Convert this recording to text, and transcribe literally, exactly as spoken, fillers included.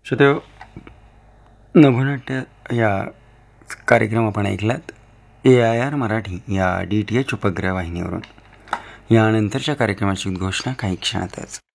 श्रोतेहो, नभोनाट्य या कार्यक्रम आपण ऐकलात ए आय आर मराठी या डी टी एच उपग्रह वाहिनीवरून. यानंतरच्या कार्यक्रमाची घोषणा काही क्षणातच.